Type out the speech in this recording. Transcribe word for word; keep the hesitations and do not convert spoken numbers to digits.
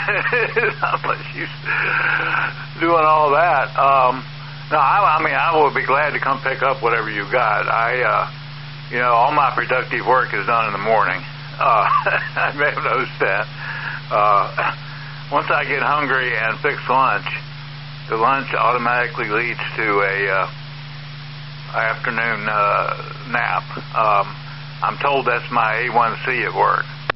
Unless you doing all that. Um, no, I, I mean, I will be glad to come pick up whatever you've got. I, uh, you know, all my productive work is done in the morning. Uh, I may have noticed that. Uh, once I get hungry and fix lunch, the lunch automatically leads to a uh, afternoon uh, nap. Um, I'm told that's my A one C at work.